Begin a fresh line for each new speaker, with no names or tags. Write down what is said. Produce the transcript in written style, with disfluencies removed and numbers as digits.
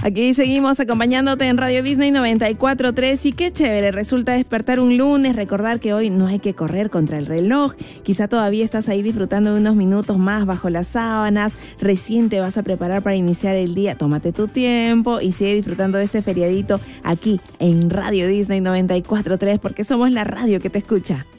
Aquí seguimos acompañándote en Radio Disney 94.3 y qué chévere resulta despertar un lunes, recordar que hoy no hay que correr contra el reloj. Quizá todavía estás ahí disfrutando de unos minutos más bajo las sábanas, recién te vas a preparar para iniciar el día. Tómate tu tiempo y sigue disfrutando de este feriadito aquí en Radio Disney 94.3 porque somos la radio que te escucha.